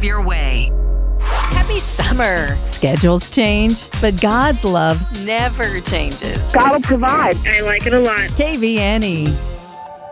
have your way. Happy summer. Schedules change, but God's love never changes. God will provide. I like it a lot. KVNE.